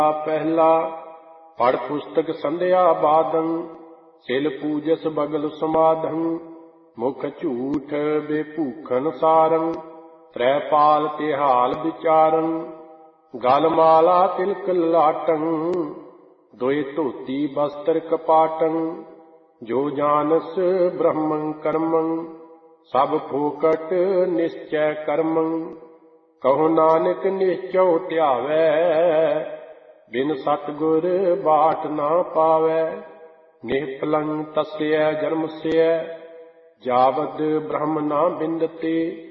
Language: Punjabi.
ਪਹਿਲਾ ਪੜ ਪੁਸਤਕ ਸੰਧਿਆ ਬਾਦੰ, ਸਿਲ ਪੂਜਸ ਬਗਲ ਸਮਾਧੰ, ਮੁਖ ਝੂਠ ਬੇਭੂਖਨ ਸਾਰੰ, ਤ੍ਰੈ ਪਾਲ ਤਿਹਾਲ ਵਿਚਾਰੰ, ਗਲ ਮਾਲਾ ਤਿਲਕ ਲਾਟੰ, ਦੋਇ ਧੋਤੀ ਬਸਤਰ ਕਪਾਟੰ, ਜੋ ਜਾਨਸ ਬ੍ਰਹਮੰ ਕਰਮੰ, ਸਭ ਫੋਕਟ ਨਿਸ਼ਚੈ ਕਰਮੰ, ਕਹੋ ਨਾਨਕ ਨਿਸ਼ਚਉ ਧਿਆਵੈ, ਬਿਨ ਸਤਿਗੁਰ ਬਾਟ ਨਾ ਪਾਵੈ, ਨਿਹਪਲੰ ਤਸਯ ਜਨਮਸਯ, ਜਾਵਦ ਬ੍ਰਹਮ ਨਾ ਬਿੰਦਤੇ।